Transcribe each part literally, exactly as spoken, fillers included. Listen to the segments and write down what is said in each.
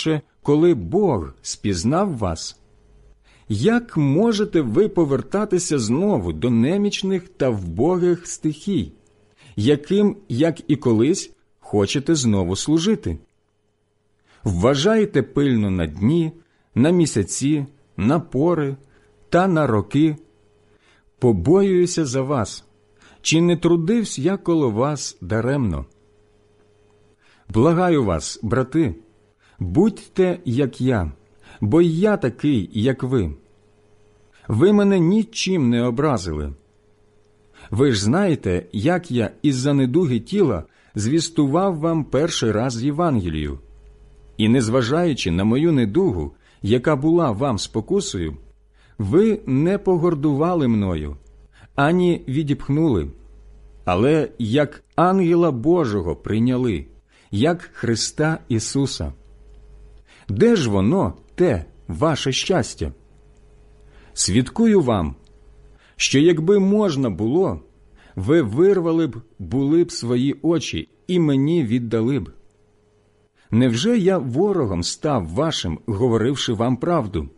раніше, коли Бог спізнав вас? Як можете ви повертатися знову до немічних та вбогих стихій, яким, як і колись, хочете знову служити? Вважайте пильно на дні, на місяці, на пори та на роки. Побоююся за вас. Чи не трудився я коло вас даремно? Благаю вас, брати, будьте, як я, бо й я такий, як ви. Ви мене нічим не образили. Ви ж знаєте, як я із-за недуги тіла звістував вам перший раз Євангелію. І незважаючи на мою недугу, яка була вам спокусою, ви не погордували мною, ані відіпхнули, але як ангела Божого прийняли, як Христа Ісуса. Де ж воно, те, ваше щастя? Свідкую вам, що якби можна було, ви вирвали б, були б свої очі і мені віддали б. Невже я ворогом став вашим, говоривши вам правду?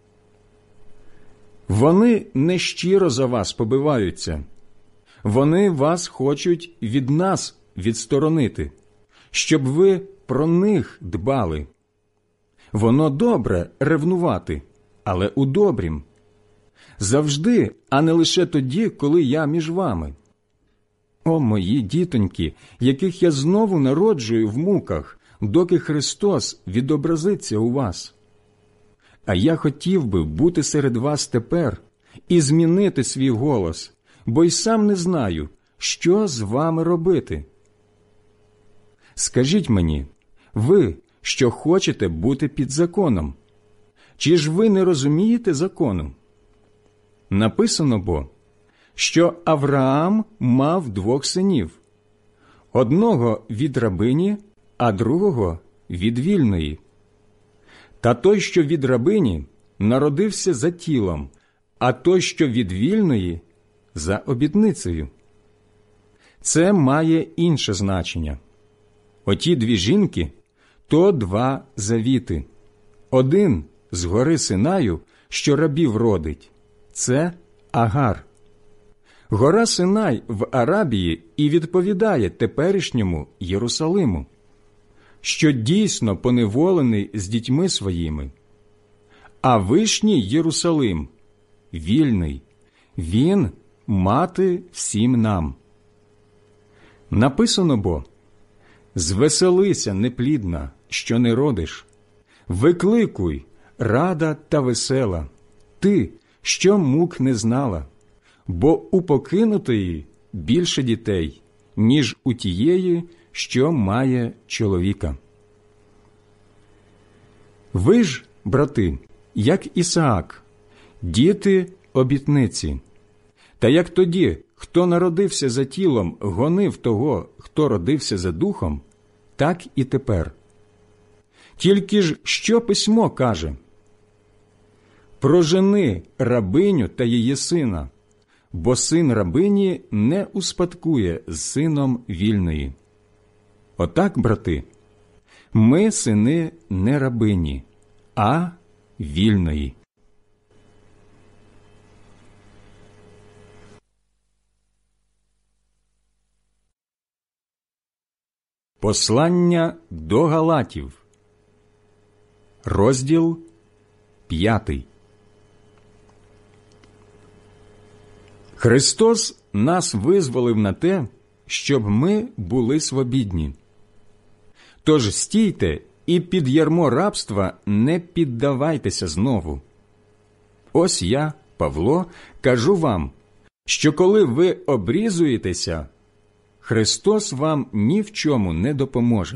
Вони нещиро за вас побиваються. Вони вас хочуть від нас відсторонити, щоб ви про них дбали. Воно добре ревнувати, але у добрім. Завжди, а не лише тоді, коли я між вами. О, мої дітоньки, яких я знову народжую в муках, доки Христос відобразиться у вас. А я хотів би бути серед вас тепер і змінити свій голос, бо й сам не знаю, що з вами робити. Скажіть мені, ви, що хочете бути під законом, чи ж ви не розумієте закону? Написано бо, що Авраам мав двох синів, одного від рабині, а другого від вільної. Та той, що від рабині, народився за тілом, а той, що від вільної, за обітницею. Це має інше значення. Оті дві жінки – то два завіти. Один з гори Синаю, що рабів родить – це Агар. Гора Синай в Арабії і відповідає теперішньому Єрусалиму, що дійсно поневолений з дітьми своїми. А вишній Єрусалим – вільний, він – мати всім нам. Написано бо, «Звеселися, неплідна, що не родиш, викликуй, рада та весела, ти, що мук не знала, бо у покинутої більше дітей, ніж у тієї, що має чоловіка». Ви ж, брати, як Ісаак, діти обітниці. Та як тоді, хто народився за тілом, гонив того, хто родився за духом, так і тепер. Тільки ж що письмо каже? «Прожени рабиню та її сина, бо син рабині не успадкує з сином вільної». Отак, брати, ми сини не рабині, а вільної. Послання до Галатів, розділ п'ятий. Христос нас визволив на те, щоб ми були свобідні. Тож стійте і під ярмо рабства не піддавайтеся знову. Ось я, Павло, кажу вам, що коли ви обрізуєтеся, Христос вам ні в чому не допоможе.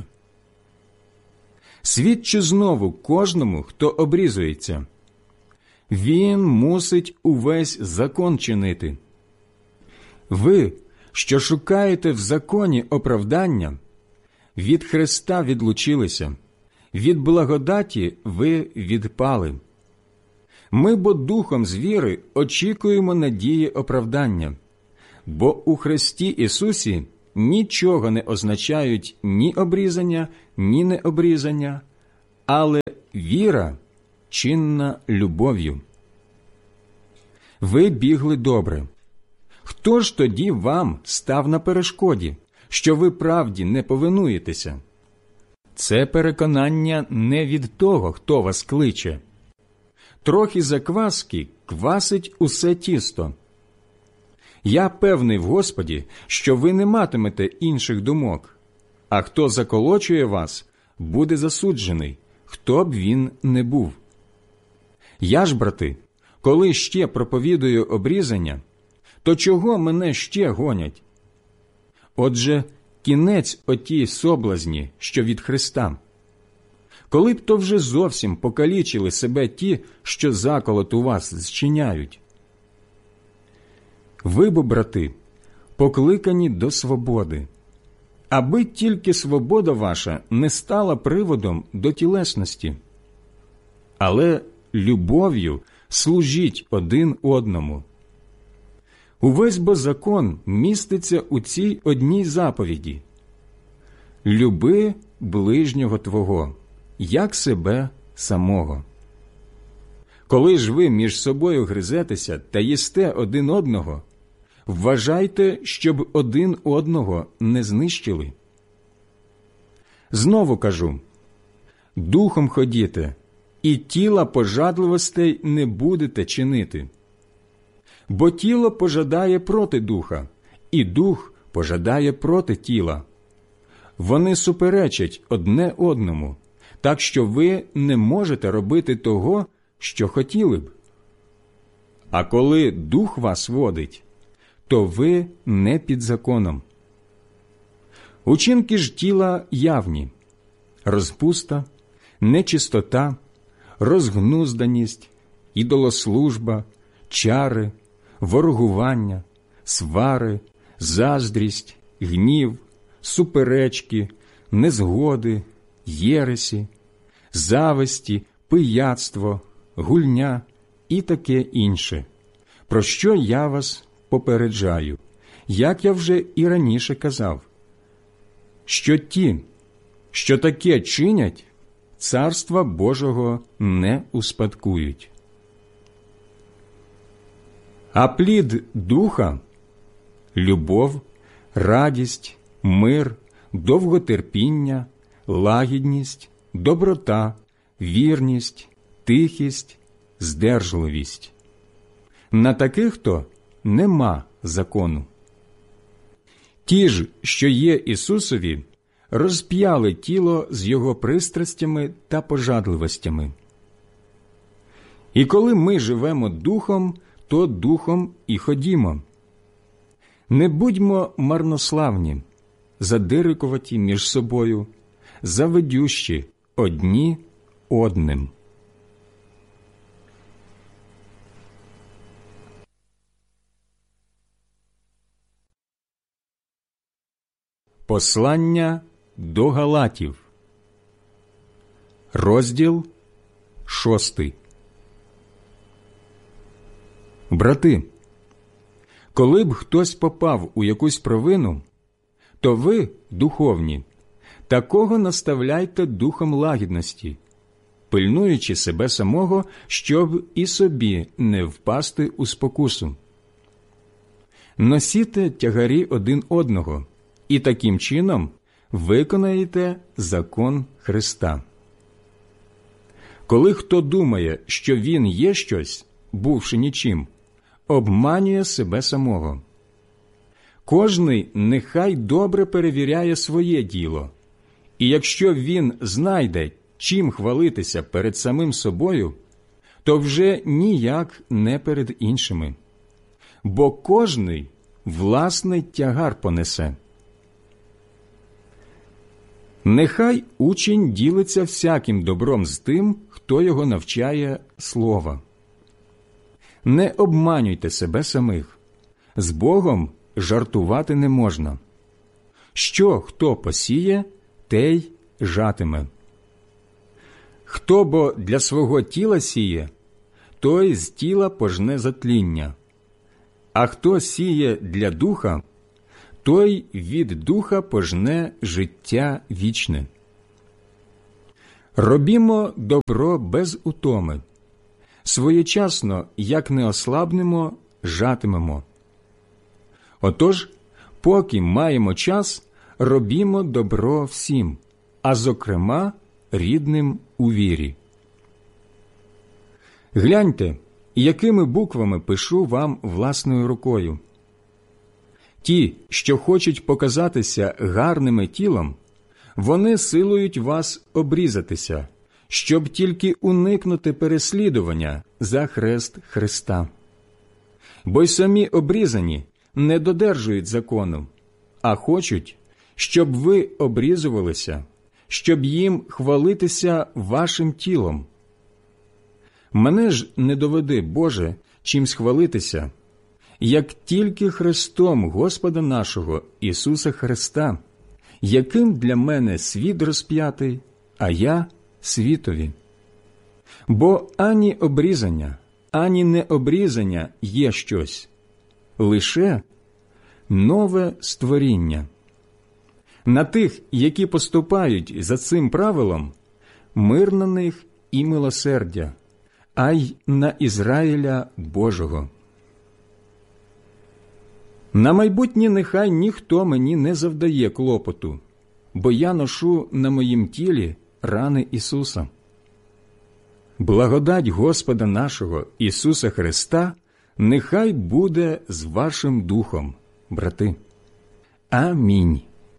Свідчу знову кожному, хто обрізується. Він мусить увесь закон чинити. Ви, що шукаєте в законі оправдання, від Христа відлучилися, від благодаті ви відпали. Ми бо духом з віри очікуємо надії оправдання, бо у Христі Ісусі нічого не означають ні обрізання, ні необрізання, але віра чинна любов'ю. Ви бігли добре. Хто ж тоді вам став на перешкоді, що ви правді не повинуєтеся? Це переконання не від того, хто вас кличе. Трохи закваски квасить усе тісто. Я певний в Господі, що ви не матимете інших думок, а хто заколочує вас, буде засуджений, хто б він не був. Я ж, брати, коли ще проповідую обрізання, то чого мене ще гонять? Отже, кінець отій соблазні, що від Христа. Коли б то вже зовсім покалічили себе ті, що заколот у вас зчиняють. Ви бо, брати, покликані до свободи, аби тільки свобода ваша не стала приводом до тілесності. Але любов'ю служіть один одному. Увесь бо закон міститься у цій одній заповіді: люби ближнього твого, як себе самого. Коли ж ви між собою гризетеся та їсте один одного, вважайте, щоб один одного не знищили. Знову кажу, духом ходіте, і тіла пожадливостей не будете чинити. Бо тіло пожадає проти духа, і дух пожадає проти тіла. Вони суперечать одне одному, так що ви не можете робити того, що хотіли б. А коли дух вас водить, то ви не під законом. Учинки ж тіла явні: розпуста, нечистота, розгнузданість, ідолослужба, чари, ворогування, свари, заздрість, гнів, суперечки, незгоди, єресі, зависті, пияцтво, гульня і таке інше, про що я вас попереджаю, як я вже і раніше казав, що ті, що таке чинять, Царства Божого не успадкують. А плід духа – любов, радість, мир, довготерпіння, лагідність, доброта, вірність, тихість, здержливість. На таких то нема закону. Ті ж, що є Ісусові, розп'яли тіло з його пристрастями та пожадливостями. І коли ми живемо духом, то духом і ходімо. Не будьмо марнославні, задирикуваті між собою, завидющі одні одним. Послання до Галатів, розділ шостий. Брати, коли б хтось попав у якусь провину, то ви, духовні, такого наставляйте духом лагідності, пильнуючи себе самого, щоб і собі не впасти у спокусу. Носіте тягарі один одного, і таким чином виконаєте закон Христа. Коли хто думає, що він є щось, бувши нічим, обманює себе самого. Кожний нехай добре перевіряє своє діло, і якщо він знайде, чим хвалитися перед самим собою, то вже ніяк не перед іншими, бо кожний власний тягар понесе. Нехай учень ділиться всяким добром з тим, хто його навчає слова. Не обманюйте себе самих. З Богом жартувати не можна. Що хто посіє, те й жатиме. Хто бо для свого тіла сіє, той з тіла пожне затління. А хто сіє для духа, той від духа пожне життя вічне. Робімо добро без утоми, своєчасно, як не ослабнемо, жатимемо. Отож, поки маємо час, робімо добро всім, а зокрема рідним у вірі. Гляньте, якими буквами пишу вам власною рукою. Ті, що хочуть показатися гарними тілом, вони силують вас обрізатися, щоб тільки уникнути переслідування за хрест Христа. Бо й самі обрізані не додержують закону, а хочуть, щоб ви обрізувалися, щоб їм хвалитися вашим тілом. Мене ж не доведи, Боже, чимсь хвалитися, як тільки Христом Господа нашого Ісуса Христа, яким для мене світ розп'ятий, а я світові. Бо ані обрізання, ані необрізання є щось, лише нове створіння. На тих, які поступають за цим правилом, мир на них і милосердя, а й на Ізраїля Божого. На майбутнє нехай ніхто мені не завдає клопоту, бо я ношу на моїм тілі рани Ісуса. Благодать Господа нашого Ісуса Христа нехай буде з вашим духом, брати. Амінь.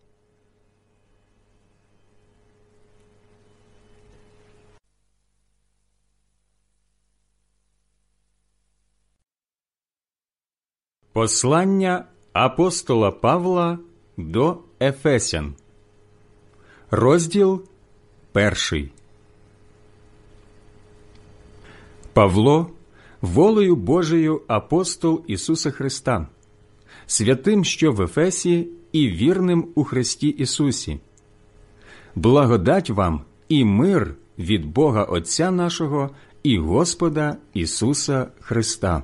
Послання апостола Павла до Ефесян. Розділ перший. Павло, волею Божою апостол Ісуса Христа, святим, що в Ефесі, і вірним у Христі Ісусі. Благодать вам і мир від Бога Отця нашого і Господа Ісуса Христа.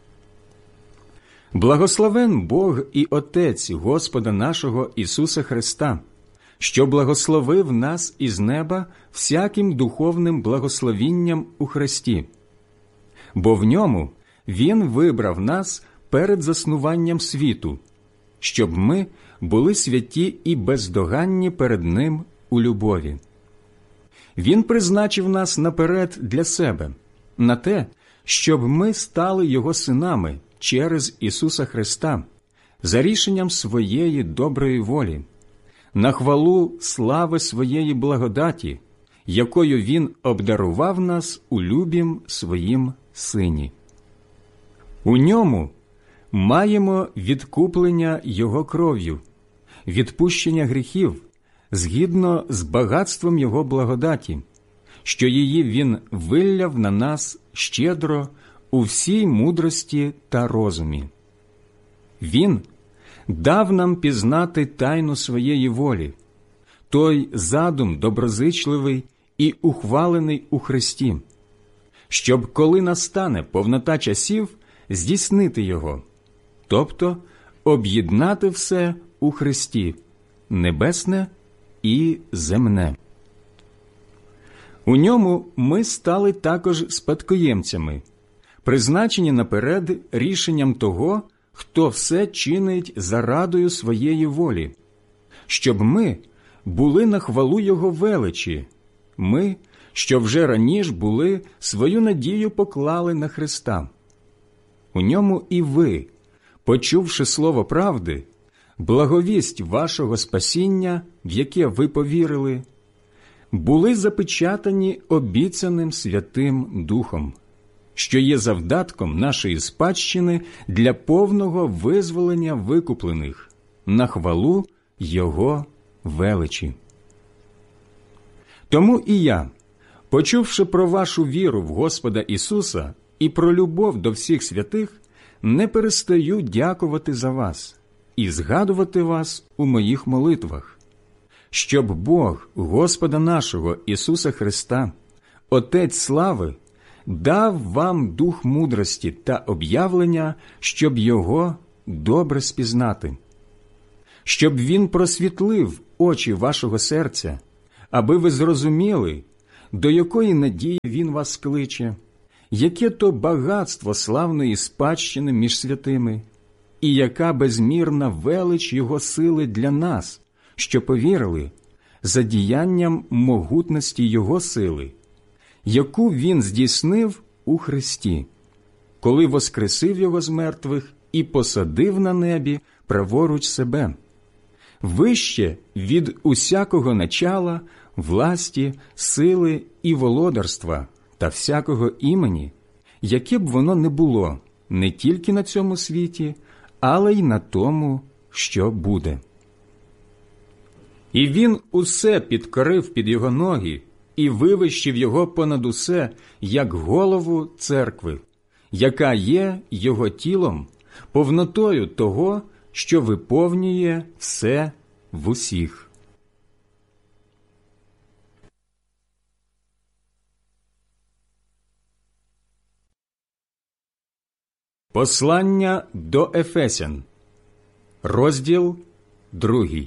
Благословен Бог і Отець Господа нашого Ісуса Христа, що благословив нас із неба всяким духовним благословінням у Христі. Бо в ньому Він вибрав нас перед заснуванням світу, щоб ми були святі і бездоганні перед Ним у любові. Він призначив нас наперед для себе, на те, щоб ми стали Його синами через Ісуса Христа, за рішенням своєї доброї волі, на хвалу слави своєї благодаті, якою Він обдарував нас у любім своїм Сині. У ньому маємо відкуплення Його кров'ю, відпущення гріхів, згідно з багатством Його благодаті, що її Він вилляв на нас щедро у всій мудрості та розумі. Він дав нам пізнати тайну своєї волі, той задум доброзичливий і ухвалений у Христі, щоб, коли настане повнота часів, здійснити його, тобто об'єднати все у Христі, небесне і земне. У ньому ми стали також спадкоємцями, призначені наперед рішенням того, хто все чинить за радою своєї волі, щоб ми були на хвалу Його величі, ми, що вже раніше були, свою надію поклали на Христа. У ньому і ви, почувши слово правди, благовість вашого спасіння, в яке ви повірили, були запечатані обіцяним Святим Духом, що є завдатком нашої спадщини для повного визволення викуплених, на хвалу Його величі. Тому і я, почувши про вашу віру в Господа Ісуса і про любов до всіх святих, не перестаю дякувати за вас і згадувати вас у моїх молитвах, щоб Бог Господа нашого Ісуса Христа, Отець слави, дав вам дух мудрості та об'явлення, щоб Його добре спізнати, щоб Він просвітлив очі вашого серця, аби ви зрозуміли до якої надії він вас кличе, яке то багатство славної спадщини між святими, і яка безмірна велич його сили для нас, що повірили, за діянням могутності його сили, яку він здійснив у Христі, коли воскресив його з мертвих і посадив на небі праворуч себе, вище від усякого начала, власті, сили і володарства та всякого імені, яке б воно не було не тільки на цьому світі, але й на тому, що буде. І він усе підкорив під його ноги і вивищив його понад усе, як голову церкви, яка є його тілом, повнотою того, що виповнює все в усіх. Послання до Ефесян, розділ другий.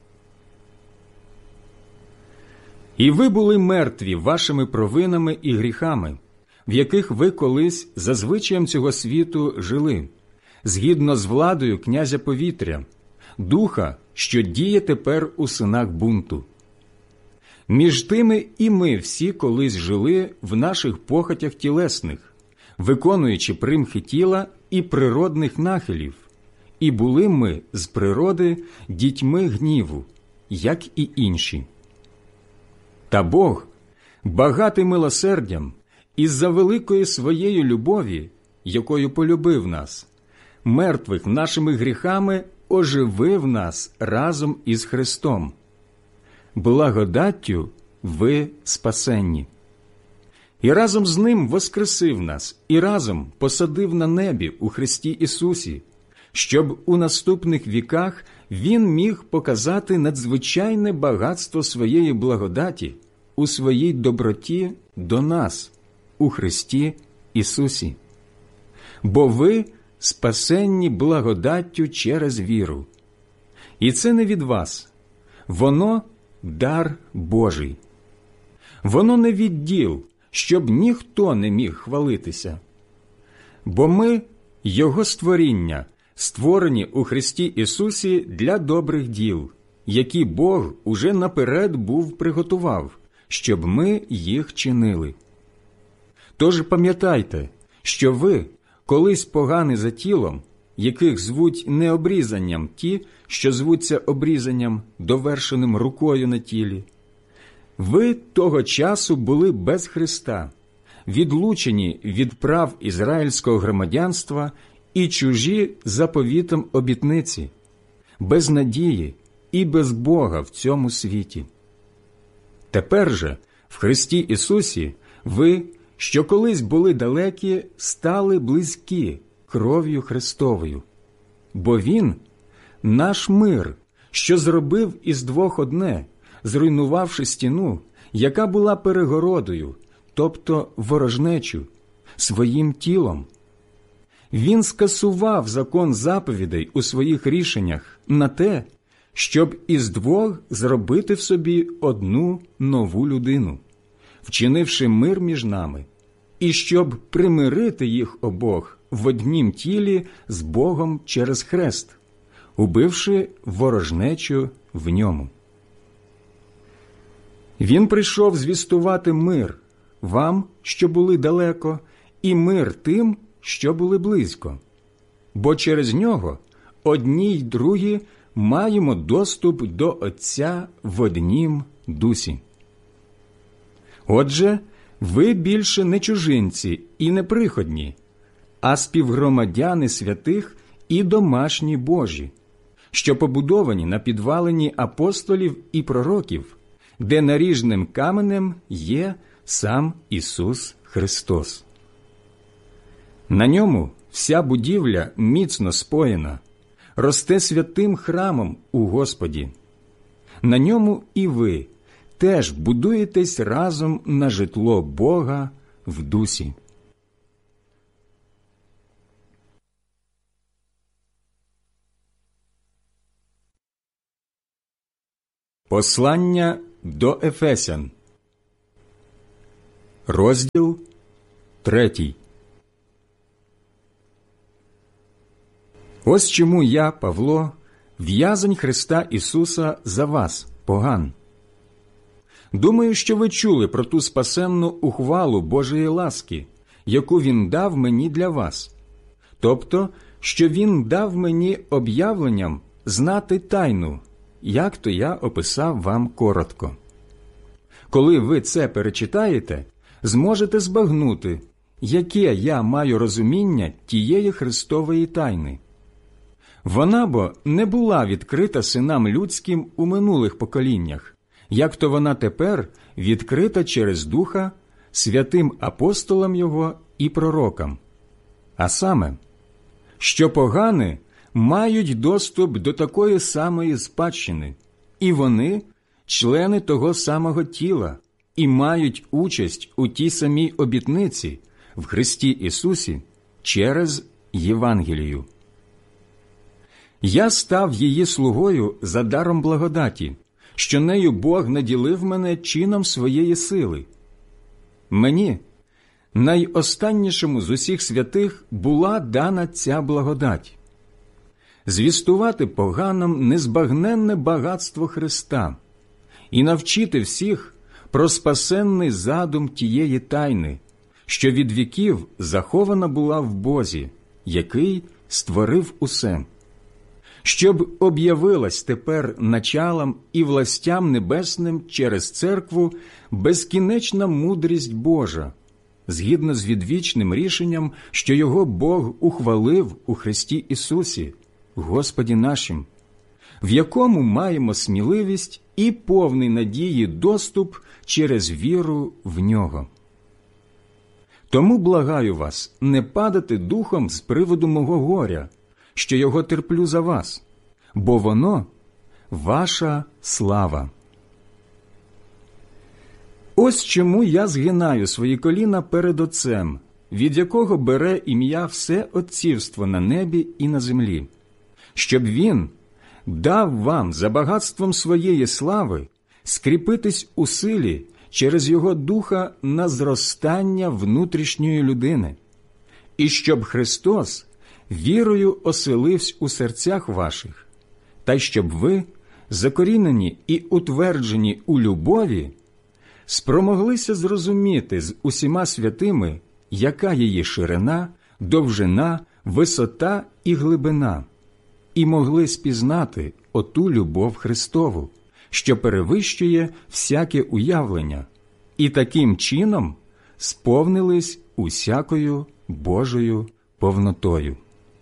І ви були мертві вашими провинами і гріхами, в яких ви колись за звичаєм цього світу жили, згідно з владою князя повітря, духа, що діє тепер у синах бунту. Між тими і ми всі колись жили в наших похотях тілесних, виконуючи примхи тіла і природних нахилів, і були ми з природи дітьми гніву, як і інші. Та Бог, багатий милосердям, із-за великої своєї любові, якою полюбив нас, мертвих нашими гріхами оживив нас разом із Христом. Благодаттю ви спасенні. І разом з Ним воскресив нас, і разом посадив на небі у Христі Ісусі, щоб у наступних віках Він міг показати надзвичайне багатство своєї благодаті у своїй доброті до нас, у Христі Ісусі. Бо ви спасенні благодаттю через віру. І це не від вас, воно – дар Божий. Воно не від діл, щоб ніхто не міг хвалитися. Бо ми – Його створіння, створені у Христі Ісусі для добрих діл, які Бог уже наперед був приготував, щоб ми їх чинили. Тож пам'ятайте, що ви, колись погані за тілом, яких звуть не обрізанням ті, що звуться обрізанням, довершеним рукою на тілі, ви того часу були без Христа, відлучені від прав ізраїльського громадянства і чужі заповітом обітниці, без надії і без Бога в цьому світі. Тепер же, в Христі Ісусі, ви, що колись були далекі, стали близькі кров'ю Христовою. Бо Він – наш мир, що зробив із двох одне, зруйнувавши стіну, яка була перегородою, тобто ворожнечу, своїм тілом. Він скасував закон заповідей у своїх рішеннях на те, щоб із двох зробити в собі одну нову людину, вчинивши мир між нами, і щоб примирити їх обох в однім тілі з Богом через хрест, убивши ворожнечу в ньому. Він прийшов звістувати мир вам, що були далеко, і мир тим, що були близько. Бо через нього одні й другі маємо доступ до Отця в однім дусі. Отже, ви більше не чужинці і не приходні, а співгромадяни святих і домашні Божі, що побудовані на підвалині апостолів і пророків, де наріжним каменем є сам Ісус Христос. На ньому вся будівля міцно споєна, росте святим храмом у Господі. На ньому і ви теж будуєтесь разом на житло Бога в дусі. Послання до Ефесян, Розділ третій. Ось чому я, Павло, в'язень Христа Ісуса за вас, поган. Думаю, що ви чули про ту спасенну ухвалу Божої ласки, яку Він дав мені для вас, тобто, що Він дав мені об'явленням знати тайну, як то я описав вам коротко. Коли ви це перечитаєте, зможете збагнути, яке я маю розуміння тієї Христової тайни. Вона бо не була відкрита синам людським у минулих поколіннях, як то вона тепер відкрита через Духа святим апостолам Його і пророкам. А саме, що погани мають доступ до такої самої спадщини, і вони – члени того самого тіла, і мають участь у тій самій обітниці в Христі Ісусі через Євангелію. Я став її слугою за даром благодаті, що нею Бог наділив мене чином своєї сили. Мені, найостаннішому з усіх святих, була дана ця благодать – звістувати поганам незбагненне багатство Христа і навчити всіх про спасенний задум тієї тайни, що від віків захована була в Бозі, який створив усе, щоб об'явилась тепер началам і властям небесним через церкву безкінечна мудрість Божа, згідно з відвічним рішенням, що його Бог ухвалив у Христі Ісусі, Господі нашим, в якому маємо сміливість і повний надії доступ через віру в Нього. Тому благаю вас не падати духом з приводу мого горя, що його терплю за вас, бо воно – ваша слава. Ось чому я згинаю свої коліна перед Отцем, від якого бере ім'я все отцівство на небі і на землі, щоб Він дав вам за багатством своєї слави скріпитись у силі через Його Духа на зростання внутрішньої людини, і щоб Христос вірою оселився у серцях ваших, та щоб ви, закорінені і утверджені у любові, спромоглися зрозуміти з усіма святими, яка її ширина, довжина, висота і глибина, і могли спізнати оту любов Христову, що перевищує всяке уявлення, і таким чином сповнились усякою Божою повнотою.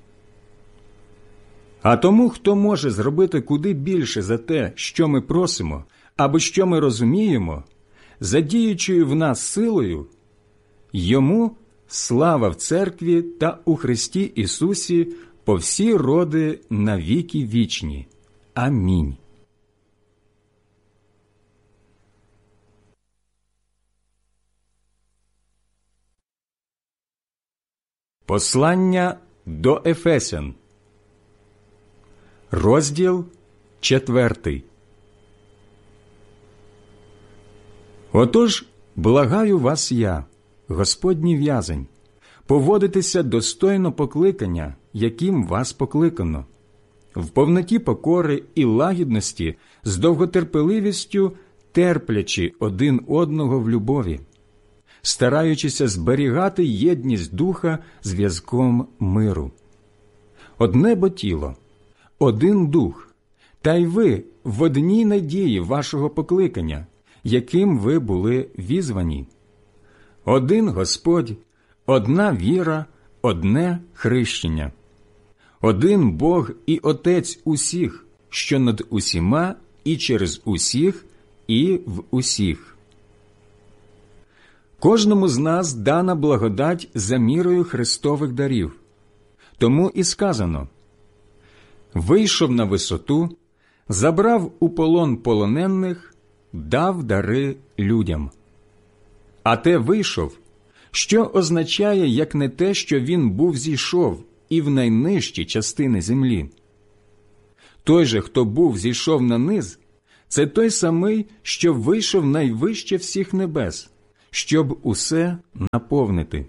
А тому, хто може зробити куди більше за те, що ми просимо, або що ми розуміємо, задіючою в нас силою, йому слава в церкві та у Христі Ісусі по всі роди на віки вічні. Амінь. Послання до Ефесян. Розділ четвертий. Отож, благаю вас я, Господній в'язень, поводитися достойно покликання, яким вас покликано, в повноті покори і лагідності, з довготерпеливістю терплячи один одного в любові, стараючися зберігати єдність духа зв'язком миру. Одне бо тіло, один дух, та й ви в одній надії вашого покликання, яким ви були візвані. Один Господь, одна віра, одне хрещення. Один Бог і Отець усіх, що над усіма і через усіх і в усіх. Кожному з нас дана благодать за мірою Христових дарів. Тому і сказано: «Вийшов на висоту, забрав у полон полонених, дав дари людям». А те «вийшов», що означає, як не те, що він був зійшов і в найнижчі частини землі. Той же, хто був зійшов на низ, це той самий, що вийшов найвище всіх небес, щоб усе наповнити.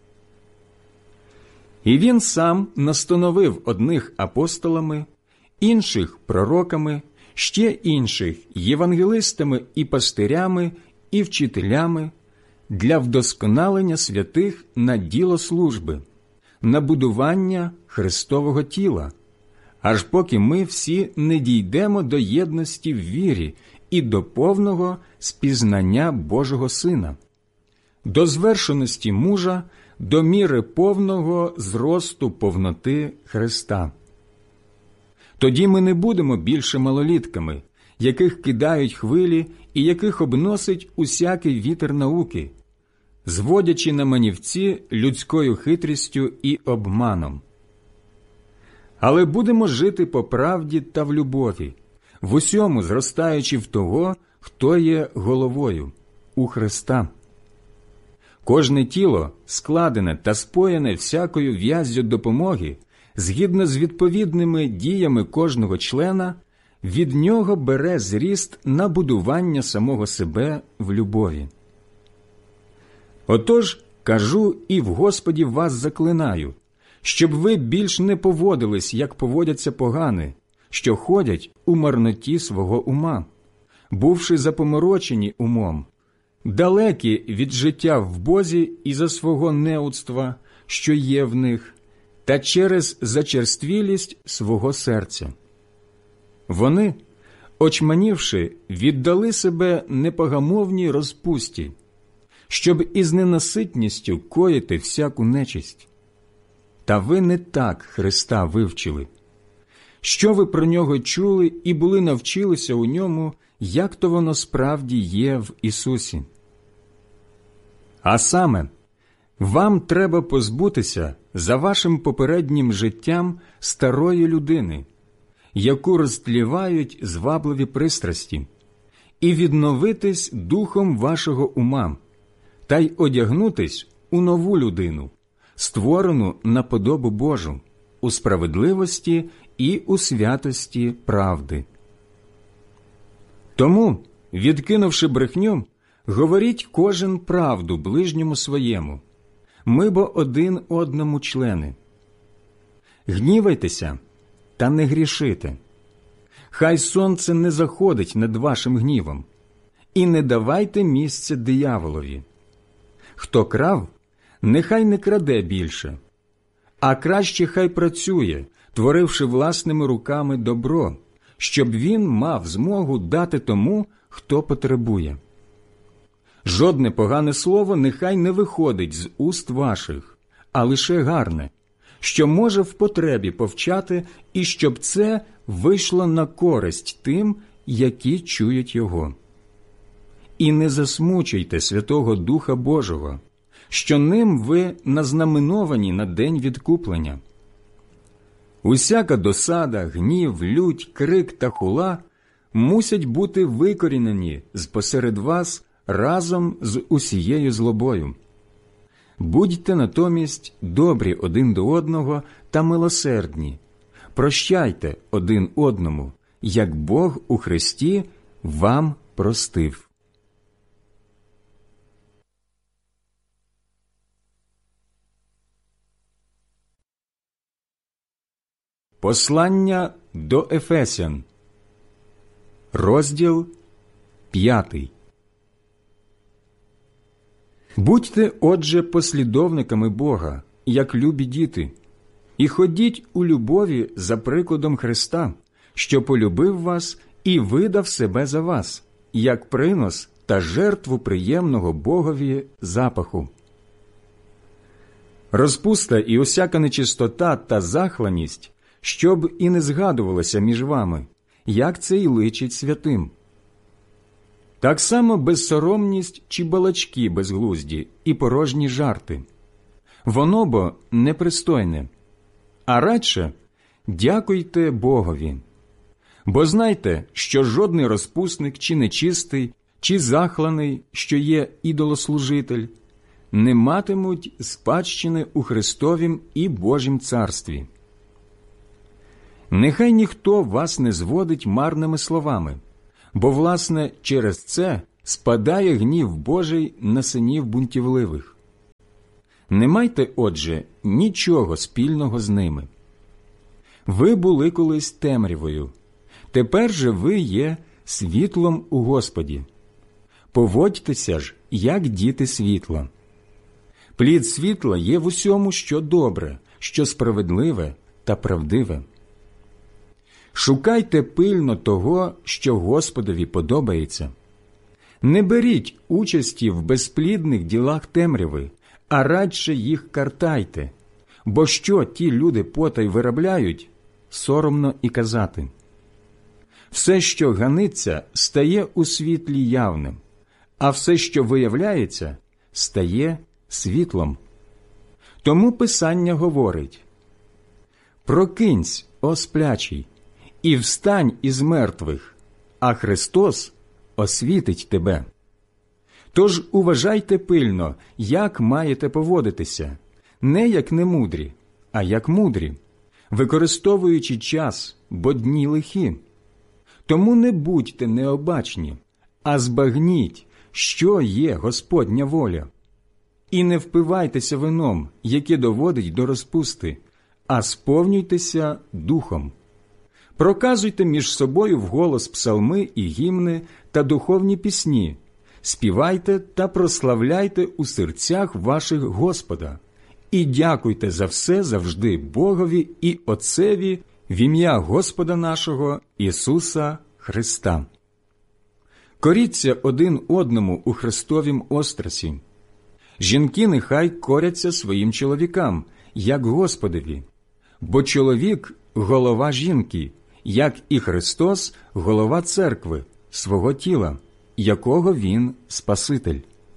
І він сам настановив одних апостолами, інших пророками, ще інших євангелистами і пастирями і вчителями для вдосконалення святих на діло служби, на будування Христового тіла, аж поки ми всі не дійдемо до єдності в вірі і до повного спізнання Божого Сина, до звершеності мужа, до міри повного зросту повноти Христа. Тоді ми не будемо більше малолітками, яких кидають хвилі і яких обносить усякий вітер науки, зводячи на манівці людською хитрістю і обманом. Але будемо жити по правді та в любові, в усьому зростаючи в того, хто є головою, у Христа. Кожне тіло, складене та споєне всякою в'яззю допомоги, згідно з відповідними діями кожного члена, від нього бере зріст на будування самого себе в любові. Отож, кажу і в Господі вас заклинаю, щоб ви більш не поводились, як поводяться погани, що ходять у марноті свого ума, бувши запоморочені умом, далекі від життя в Бозі із-за свого неудства, що є в них, та через зачерствілість свого серця. Вони, очманівши, віддали себе непогамовній розпусті, щоб із ненаситністю коїти всяку нечисть. Та ви не так Христа вивчили. Що ви про Нього чули і були навчилися у Ньому, як то воно справді є в Ісусі? А саме, вам треба позбутися за вашим попереднім життям старої людини, яку розтлівають звабливі пристрасті, і відновитись духом вашого ума, та й одягнутись у нову людину, створену на подобу Божу, у справедливості і у святості правди. Тому, відкинувши брехню, говоріть кожен правду ближньому своєму, ми бо один одному члени. Гнівайтеся, та не грішите. Хай сонце не заходить над вашим гнівом, і не давайте місця дияволові. Хто крав, нехай не краде більше, а краще хай працює, творивши власними руками добро, щоб він мав змогу дати тому, хто потребує. Жодне погане слово нехай не виходить з уст ваших, а лише гарне, що може в потребі повчати, і щоб це вийшло на користь тим, які чують його. І не засмучуйте Святого Духа Божого, що ним ви назнаменовані на день відкуплення. Усяка досада, гнів, лють, крик та хула мусять бути викорінені з посеред вас разом з усією злобою. Будьте натомість добрі один до одного та милосердні, прощайте один одному, як Бог у Христі вам простив. Послання до Ефесян, розділ п'ятий. Будьте, отже, послідовниками Бога, як любі діти, і ходіть у любові за прикладом Христа, що полюбив вас і видав себе за вас, як принос та жертву приємного Богові запаху. Розпуста і усяка нечистота та захланість, щоб і не згадувалося між вами, як це й личить святим. Так само безсоромність чи балачки безглузді і порожні жарти. Воно бо непристойне. А радше дякуйте Богові. Бо знайте, що жодний розпусник чи нечистий, чи захланий, що є ідолослужитель, не матимуть спадщини у Христовім і Божім царстві. Нехай ніхто вас не зводить марними словами, бо, власне, через це спадає гнів Божий на синів бунтівливих. Не майте, отже, нічого спільного з ними. Ви були колись темрявою, тепер же ви є світлом у Господі. Поводьтеся ж, як діти світла. Плід світла є в усьому, що добре, що справедливе та правдиве. Шукайте пильно того, що Господові подобається. Не беріть участі в безплідних ділах темряви, а радше їх картайте, бо що ті люди потай виробляють, соромно і казати. Все, що ганиться, стає у світлі явним, а все, що виявляється, стає світлом. Тому Писання говорить: «Прокинься, о сплячий, і встань із мертвих, а Христос освітить тебе». Тож уважайте пильно, як маєте поводитися, не як немудрі, а як мудрі, використовуючи час, бо дні лихі. Тому не будьте необачні, а збагніть, що є Господня воля. І не впивайтеся вином, яке доводить до розпусти, а сповнюйтеся духом. Проказуйте між собою вголос псалми і гімни та духовні пісні, співайте та прославляйте у серцях ваших Господа, і дякуйте за все завжди Богові і Отцеві в ім'я Господа нашого Ісуса Христа. Коріться один одному у Христовім острасі. Жінки нехай коряться своїм чоловікам, як Господові, бо чоловік – голова жінки, як і Христос – голова церкви, свого тіла, якого Він Спаситель.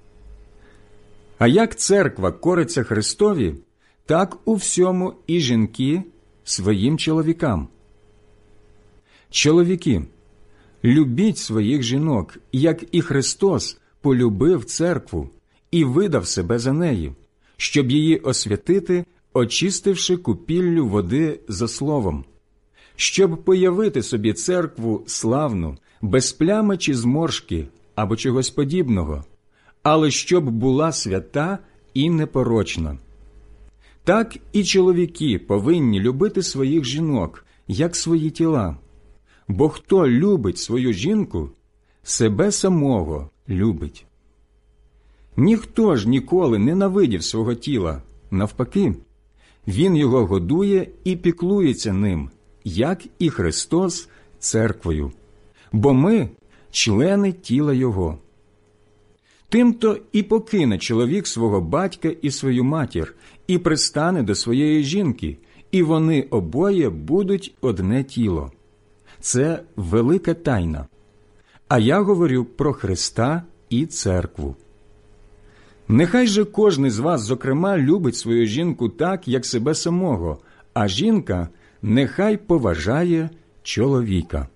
А як церква кориться Христові, так у всьому і жінки своїм чоловікам. Чоловіки, любіть своїх жінок, як і Христос полюбив церкву і видав себе за неї, щоб її освятити, очистивши купіллю води за словом, щоб появити собі церкву славну, без плями чи зморшки або чогось подібного, але щоб була свята і непорочна. Так і чоловіки повинні любити своїх жінок, як свої тіла. Бо хто любить свою жінку, себе самого любить. Ніхто ж ніколи не ненавидів свого тіла, навпаки, він його годує і піклується ним, як і Христос церквою, бо ми – члени тіла Його. Тимто і покине чоловік свого батька і свою матір, і пристане до своєї жінки, і вони обоє будуть одне тіло. Це велика тайна. А я говорю про Христа і церкву. Нехай же кожний з вас, зокрема, любить свою жінку так, як себе самого, а жінка нехай поважає чоловіка.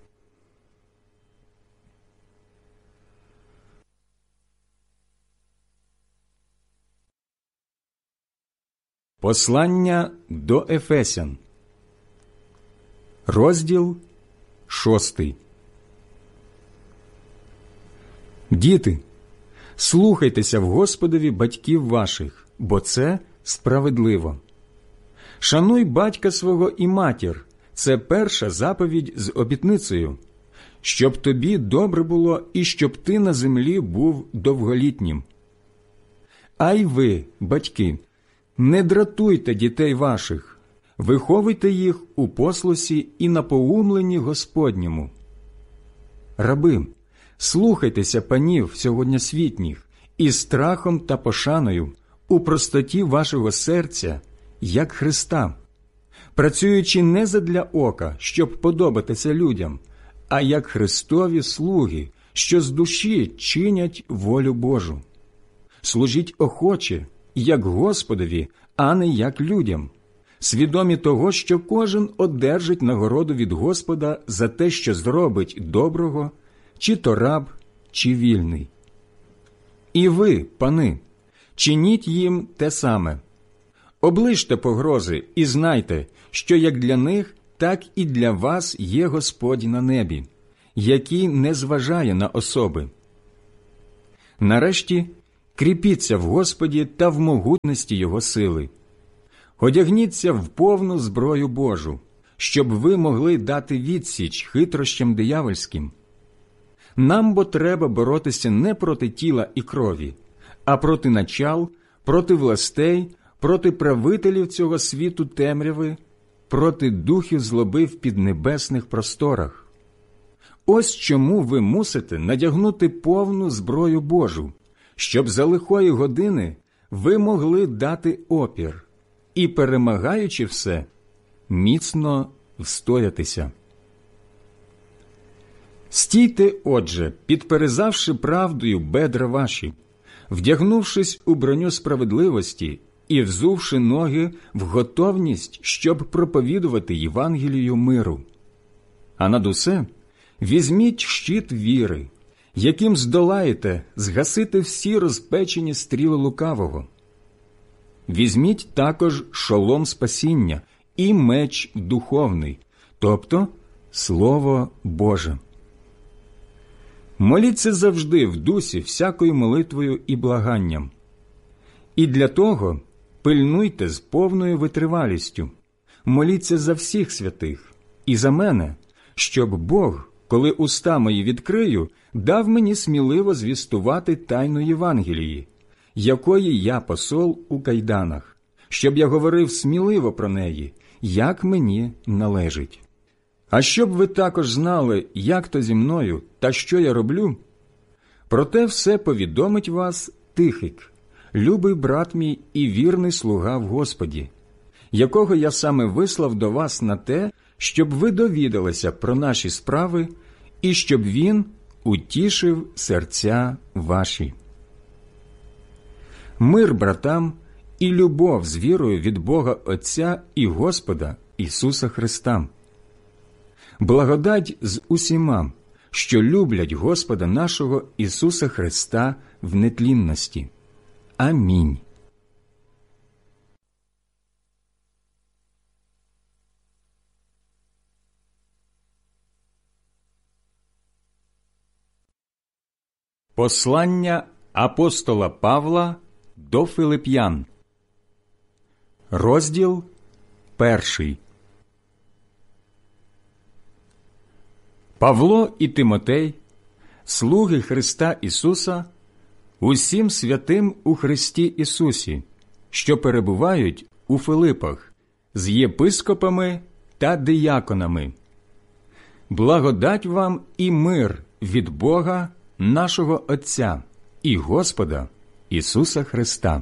Послання до Ефесян, розділ шостий. Діти, слухайтеся в Господові батьків ваших, бо це справедливо. Шануй батька свого і матір – це перша заповідь з обітницею, щоб тобі добре було і щоб ти на землі був довголітнім. А й ви, батьки, не дратуйте дітей ваших, виховуйте їх у послусі і напоумленні Господньому. Раби, слухайтеся панів сьогоднішніх із страхом та пошаною, у простоті вашого серця, як Христа, працюючи не задля ока, щоб подобатися людям, а як Христові слуги, що з душі чинять волю Божу. Служіть охоче, як Господові, а не як людям, свідомі того, що кожен одержить нагороду від Господа за те, що зробить доброго, чи то раб, чи вільний. І ви, пани, чиніть їм те саме. Оближте погрози і знайте, що як для них, так і для вас є Господь на небі, який не зважає на особи. Нарешті, кріпіться в Господі та в могутності Його сили. Одягніться в повну зброю Божу, щоб ви могли дати відсіч хитрощам диявольським. Нам бо треба боротися не проти тіла і крові, а проти начал, проти властей, проти правителів цього світу темряви, проти духів злоби в піднебесних просторах. Ось чому ви мусите надягнути повну зброю Божу, щоб за лихої години ви могли дати опір і, перемагаючи все, міцно встоятися. Стійте, отже, підперезавши правдою бедра ваші, вдягнувшись у броню справедливості і взувши ноги в готовність, щоб проповідувати Євангелію миру. А над усе візьміть щит віри, яким здолаєте згасити всі розпечені стріли лукавого. Візьміть також шолом спасіння і меч духовний, тобто Слово Боже. Моліться завжди в дусі всякою молитвою і благанням. І для того пильнуйте з повною витривалістю, моліться за всіх святих і за мене, щоб Бог, коли уста мої відкрию, дав мені сміливо звістувати тайну Євангелії, якої я посол у кайданах, щоб я говорив сміливо про неї, як мені належить. А щоб ви також знали, як то зі мною та що я роблю, про те все повідомить вас Тихик, любий брат мій і вірний слуга в Господі, якого я саме вислав до вас на те, щоб ви довідалися про наші справи і щоб він утішив серця ваші. Мир братам і любов з вірою від Бога Отця і Господа Ісуса Христа. Благодать з усіма, що люблять Господа нашого Ісуса Христа в нетлінності. Амінь. Послання апостола Павла до Филип'ян. Розділ перший. Павло і Тимотей, слуги Христа Ісуса, усім святим у Христі Ісусі, що перебувають у Филипах, з єпископами та дияконами. Благодать вам і мир від Бога, нашого Отця і Господа Ісуса Христа.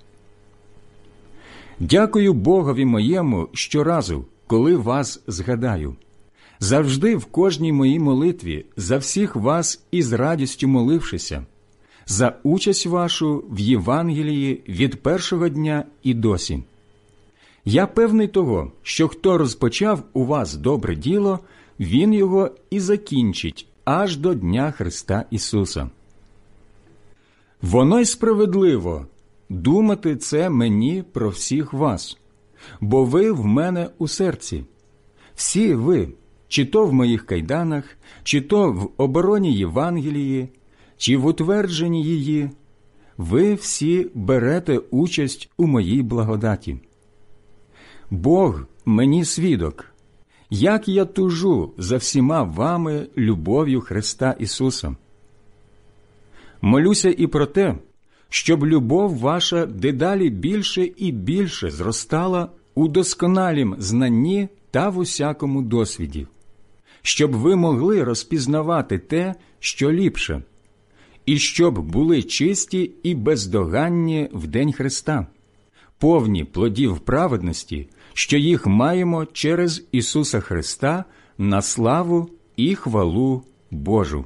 Дякую Богові моєму щоразу, коли вас згадаю. Завжди в кожній моїй молитві за всіх вас із радістю молившися, за участь вашу в Євангелії від першого дня і досі. Я певний того, що хто розпочав у вас добре діло, він його і закінчить аж до Дня Христа Ісуса. Воно й справедливо думати це мені про всіх вас, бо ви в мене у серці. Всі ви, чи то в моїх кайданах, чи то в обороні Євангелії, чи в утвердженні її, ви всі берете участь у моїй благодаті. Бог мені свідок, як я тужу за всіма вами любов'ю Христа Ісуса. Молюся і про те, щоб любов ваша дедалі більше і більше зростала у досконалім знанні та в усякому досвіді, щоб ви могли розпізнавати те, що ліпше, і щоб були чисті і бездоганні в день Христа, повні плодів праведності, що їх маємо через Ісуса Христа на славу і хвалу Божу.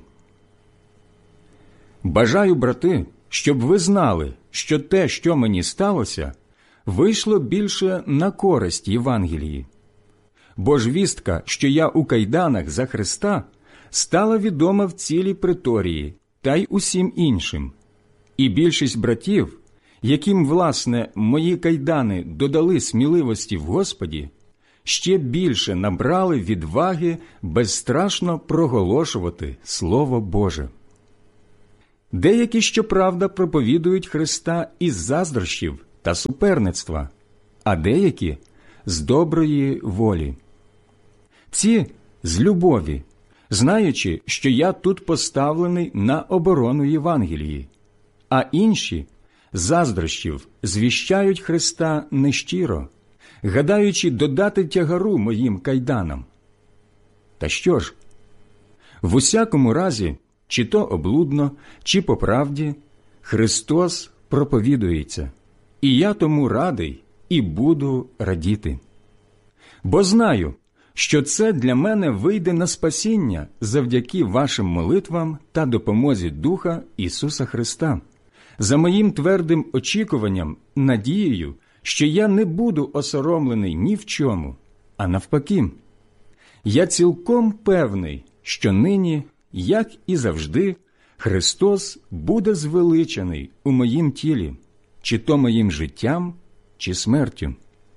Бажаю, брати, щоб ви знали, що те, що мені сталося, вийшло більше на користь Євангелії. Бо ж вістка, що я у кайданах за Христа, стала відома в цілій приторії та й усім іншим. І більшість братів, яким, власне, мої кайдани додали сміливості в Господі, ще більше набрали відваги безстрашно проголошувати Слово Боже. Деякі, щоправда, проповідують Христа із заздрощів та суперництва, а деякі – з доброї волі. Ці – з любові, знаючи, що я тут поставлений на оборону Євангелії, а інші – заздрощів звіщають Христа нещиро, гадаючи додати тягару моїм кайданам. Та що ж? В усякому разі, чи то облудно, чи по правді, Христос проповідується, і я тому радий і буду радіти. Бо знаю, що це для мене вийде на спасіння завдяки вашим молитвам та допомозі Духа Ісуса Христа, за моїм твердим очікуванням, надією, що я не буду осоромлений ні в чому, а навпаки. Я цілком певний, що нині, як і завжди, Христос буде звеличений у моїм тілі, чи то моїм життям, чи смертю.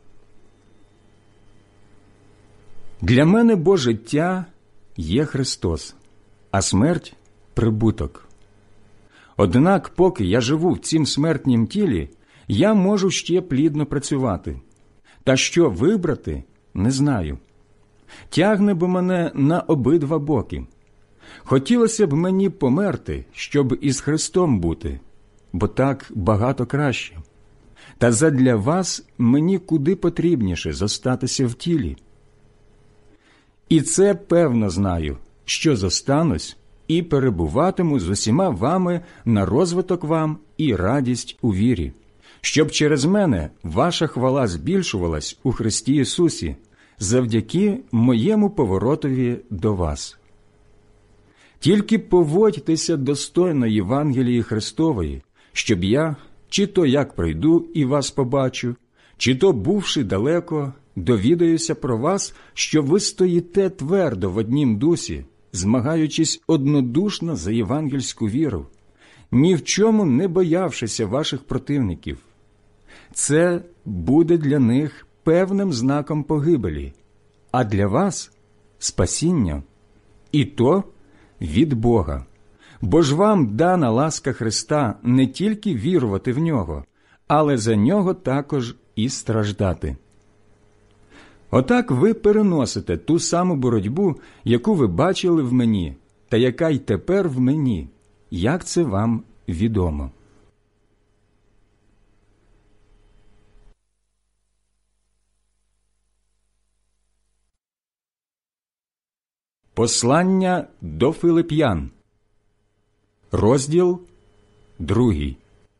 Для мене бо життя є Христос, а смерть – прибуток. Однак, поки я живу в цім смертнім тілі, я можу ще плідно працювати. Та що вибрати – не знаю. Тягне бо мене на обидва боки. Хотілося б мені померти, щоб із Христом бути, бо так багато краще. Та задля вас мені куди потрібніше зостатися в тілі. І це певно знаю, що зостанусь і перебуватиму з усіма вами на розвиток вам і радість у вірі, щоб через мене ваша хвала збільшувалась у Христі Ісусі, завдяки моєму поворотові до вас. Тільки поводьтеся достойно Євангелії Христової, щоб я, чи то як прийду і вас побачу, чи то, бувши далеко, довідаюся про вас, що ви стоїте твердо в однім дусі, змагаючись однодушно за євангельську віру, ні в чому не боявшися ваших противників. Це буде для них певним знаком погибелі, а для вас – спасіння, і то від Бога. Бо ж вам дана ласка Христа не тільки вірувати в Нього, але за Нього також і страждати. Отак ви переносите ту саму боротьбу, яку ви бачили в мені, та яка й тепер в мені, як це вам відомо. Послання до Филип'ян, розділ другий.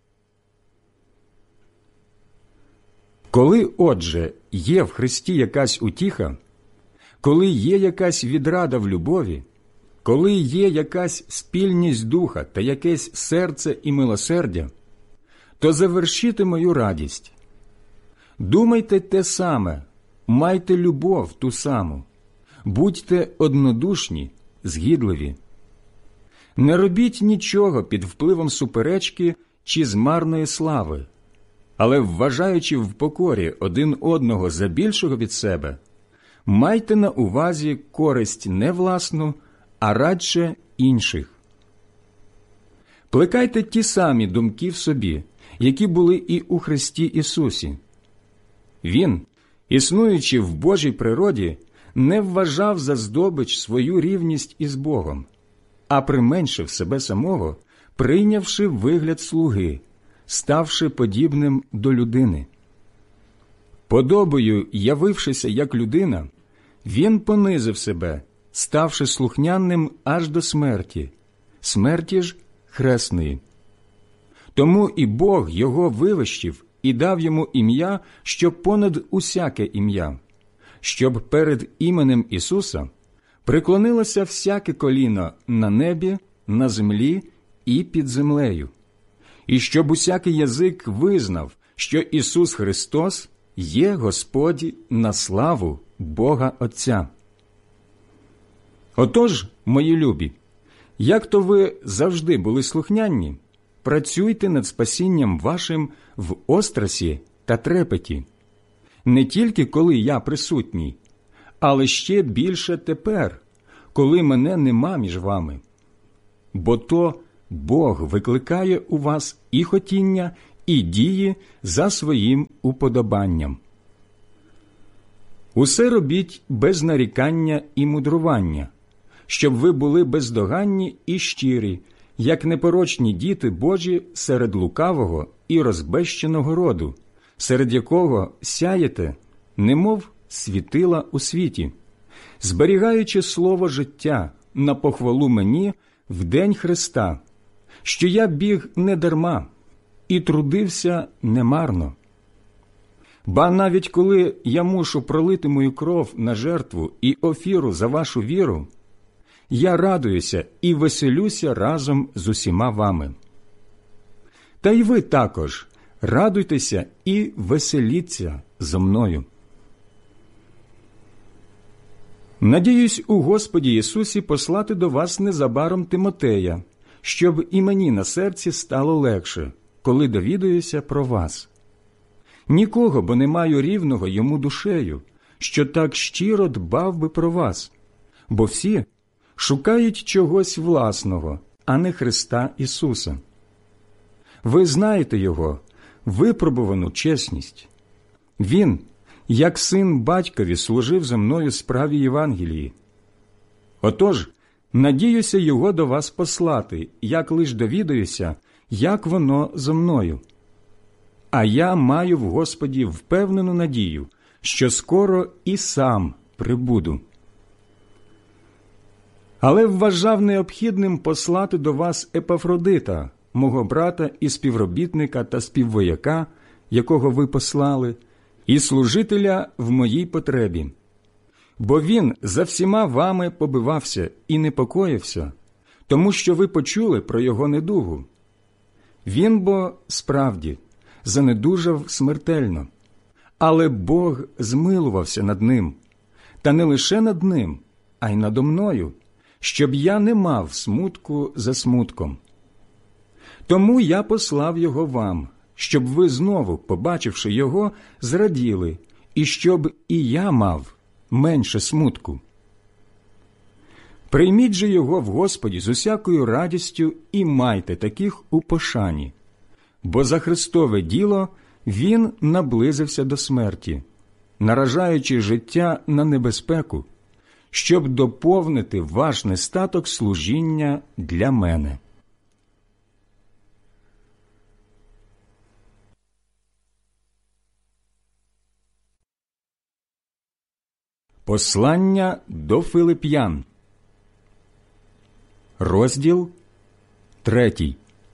Коли, отже, є в Христі якась утіха, коли є якась відрада в любові, коли є якась спільність духа та якесь серце і милосердя, то завершите мою радість. Думайте те саме, майте любов ту саму, будьте однодушні, згідливі. Не робіть нічого під впливом суперечки чи змарної слави, але, вважаючи в покорі один одного за більшого від себе, майте на увазі користь не власну, а радше інших. Плекайте ті самі думки в собі, які були і у Христі Ісусі. Він, існуючи в Божій природі, не вважав за здобич свою рівність із Богом, а применшив себе самого, прийнявши вигляд слуги, ставши подібним до людини. Подобою, явившися як людина, він понизив себе, ставши слухняним аж до смерті, смерті ж хресної. Тому і Бог його вивищив і дав йому ім'я, що понад усяке ім'я, щоб перед іменем Ісуса приклонилося всяке коліно на небі, на землі і під землею, і щоб усякий язик визнав, що Ісус Христос є Господь на славу Бога Отця. Отож, мої любі, як то ви завжди були слухняні, працюйте над спасінням вашим в острасі та трепеті, не тільки коли я присутній, але ще більше тепер, коли мене нема між вами. Бо то Бог викликає у вас і хотіння, і дії за своїм уподобанням. Усе робіть без нарікання і мудрування, щоб ви були бездоганні і щирі, як непорочні діти Божі серед лукавого і розбещеного роду, серед якого сяєте, немов світила у світі, зберігаючи слово життя на похвалу мені в день Христа, що я біг не дарма і трудився немарно. Ба навіть коли я мушу пролити мою кров на жертву і офіру за вашу віру, я радуюся і веселюся разом з усіма вами. Та й ви також радуйтеся і веселіться зо мною. Надіюсь у Господі Ісусі послати до вас незабаром Тимотея, щоб і мені на серці стало легше, коли довідаюся про вас. Нікого, бо не маю рівного йому душею, що так щиро дбав би про вас, бо всі шукають чогось власного, а не Христа Ісуса. Ви знаєте Його, випробувану чесність. Він, як син батькові, служив за мною справі Євангелії. Отож, надіюся Його до вас послати, як лиш довідаюся, як воно зо мною. А я маю в Господі впевнену надію, що скоро і сам прибуду. Але вважав необхідним послати до вас Епафродита, мого брата і співробітника та співвояка, якого ви послали, і служителя в моїй потребі. Бо він за всіма вами побивався і непокоївся, тому що ви почули про його недугу. Він бо справді занедужав смертельно, але Бог змилувався над ним, та не лише над ним, а й надо мною, щоб я не мав смутку за смутком. Тому я послав його вам, щоб ви знову, побачивши його, зраділи, і щоб і я мав менше смутку. Прийміть же його в Господі з усякою радістю і майте таких у пошані, бо за Христове діло він наблизився до смерті, наражаючи життя на небезпеку, щоб доповнити ваш нестаток служіння для мене. Послання до Филип'ян, розділ третій.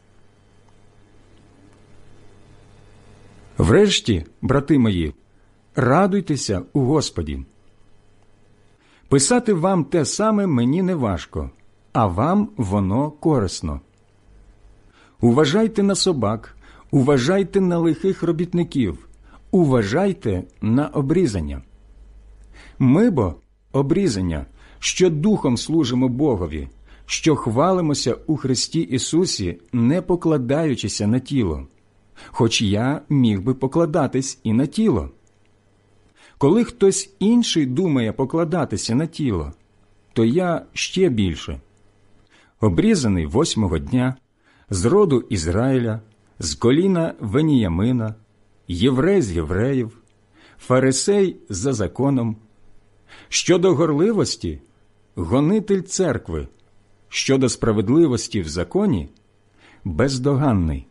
Врешті, брати мої, радуйтеся у Господі. Писати вам те саме мені не важко, а вам воно корисно. Уважайте на собак, уважайте на лихих робітників, уважайте на обрізання. Ми бо обрізання, що духом служимо Богові, що хвалимося у Христі Ісусі, не покладаючися на тіло, хоч я міг би покладатись і на тіло. Коли хтось інший думає покладатися на тіло, то я ще більше. Обрізаний восьмого дня, з роду Ізраїля, з коліна Веніямина, єврей з євреїв, фарисей за законом. Щодо горливості – гонитель церкви, щодо справедливості в законі – бездоганний.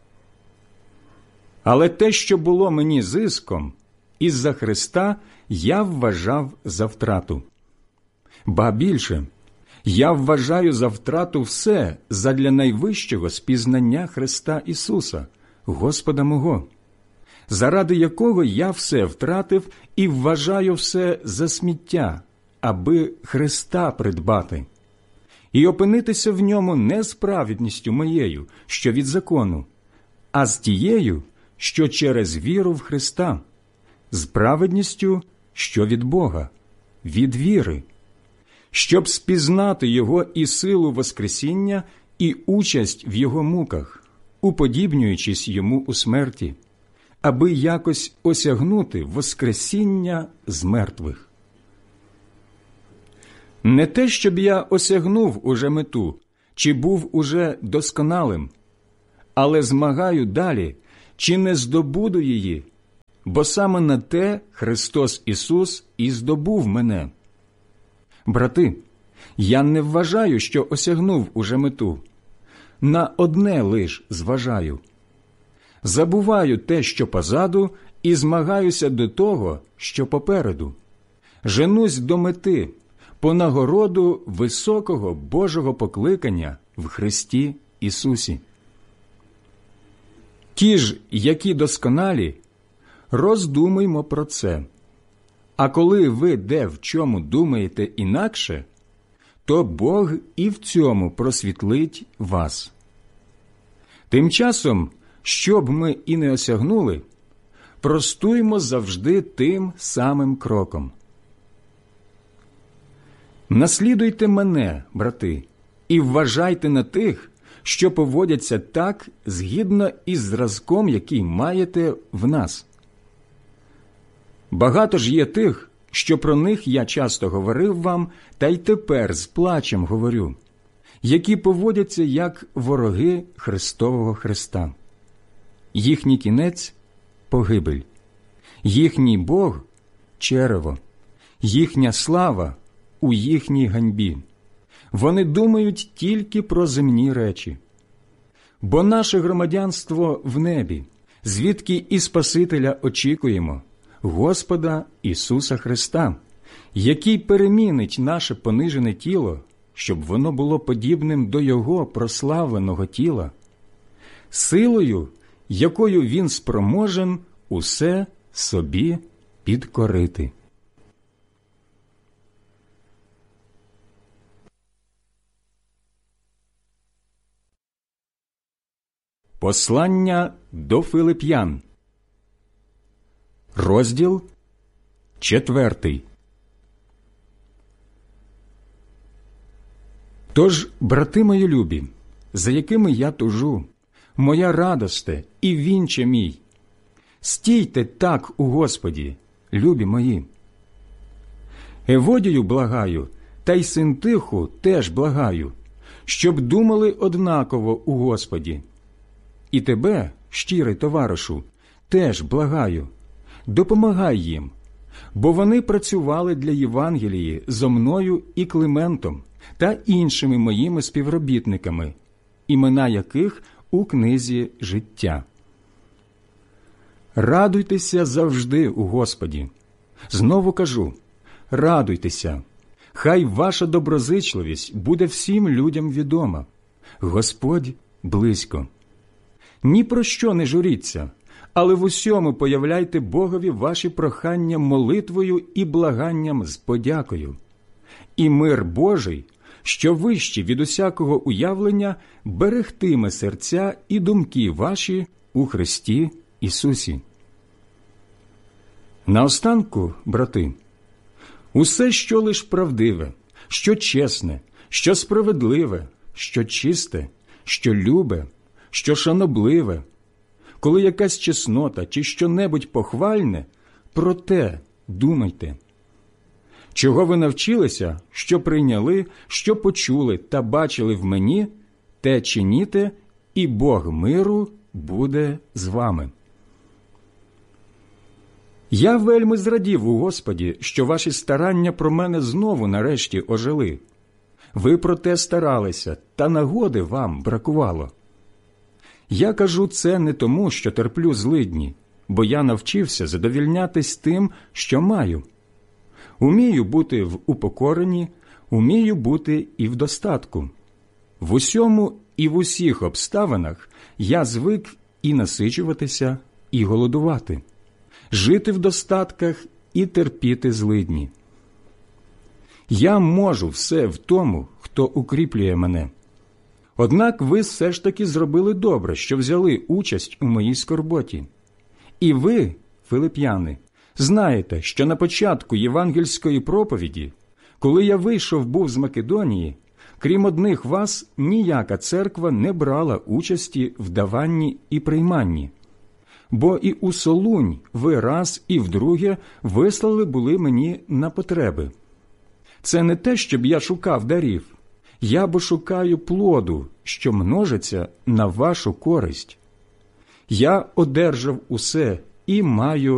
Але те, що було мені зиском, із-за Христа я вважав за втрату. Ба більше, я вважаю за втрату все задля найвищого спізнання Христа Ісуса, Господа мого, заради якого я все втратив і вважаю все за сміття, аби Христа придбати, і опинитися в ньому не з праведністю моєю, що від закону, а з тією, що через віру в Христа, з праведністю, що від Бога, від віри, щоб спізнати Його і силу воскресіння, і участь в Його муках, уподібнюючись Йому у смерті, аби якось осягнути воскресіння з мертвих. Не те, щоб я осягнув уже мету, чи був уже досконалим, але змагаю далі, чи не здобуду її, бо саме на те Христос Ісус і здобув мене. Брати, я не вважаю, що осягнув уже мету. На одне лиш зважаю. Забуваю те, що позаду, і змагаюся до того, що попереду. Женусь до мети, по нагороду високого Божого покликання в Христі Ісусі. Ті ж, які досконалі, роздумуймо про це. А коли ви де в чому думаєте інакше, то Бог і в цьому просвітлить вас. Тим часом, щоб ми і не осягнули, простуймо завжди тим самим кроком. Наслідуйте мене, брати, і вважайте на тих, що поводяться так, згідно із зразком, який маєте в нас. Багато ж є тих, що про них я часто говорив вам, та й тепер з плачем говорю, які поводяться як вороги Христового Христа. Їхній кінець – погибель, їхній Бог – черево, їхня слава – у їхній ганьбі. Вони думають тільки про земні речі. Бо наше громадянство в небі, звідки і Спасителя очікуємо, Господа Ісуса Христа, який перемінить наше понижене тіло, щоб воно було подібним до Його прославленого тіла, силою, якою Він спроможен усе собі підкорити. Послання до Филип'ян, розділ четвертий. Тож, брати мої любі, за якими я тужу, моя радосте і вінче мій, стійте так у Господі, любі мої. Еводію благаю, та й Синтиху теж благаю, щоб думали однаково у Господі. І тебе, щирий товаришу, теж благаю, допомагай їм, бо вони працювали для Євангелії зо мною і Климентом та іншими моїми співробітниками, імена яких у книзі життя. Радуйтеся завжди у Господі. Знову кажу, радуйтеся. Хай ваша доброзичливість буде всім людям відома. Господь близько. Ні про що не журіться, але в усьому появляйте Богові ваші прохання молитвою і благанням з подякою. І мир Божий, що вищий від усякого уявлення, берегтиме серця і думки ваші у Христі Ісусі. Наостанку, брати, усе, що лиш правдиве, що чесне, що справедливе, що чисте, що любе, що шанобливе, коли якась чеснота чи що-небудь похвальне, про те думайте. Чого ви навчилися, що прийняли, що почули та бачили в мені, те чиніте, і Бог миру буде з вами. Я вельми зрадів у Господі, що ваші старання про мене знову нарешті ожили. Ви про те старалися, та нагоди вам бракувало. Я кажу це не тому, що терплю злидні, бо я навчився задовільнятись тим, що маю. Умію бути в упокоренні, умію бути і в достатку. В усьому і в усіх обставинах я звик і насичуватися, і голодувати, жити в достатках і терпіти злидні. Я можу все в тому, хто укріплює мене. Однак ви все ж таки зробили добре, що взяли участь у моїй скорботі. І ви, филип'яни, знаєте, що на початку євангельської проповіді, коли я вийшов був з Македонії, крім одних вас, ніяка церква не брала участі в даванні і прийманні. Бо і у Солунь ви раз і вдруге вислали були мені на потреби. Це не те, щоб я шукав дарів. Я бо шукаю плоду, що множиться на вашу користь. Я одержав усе і маю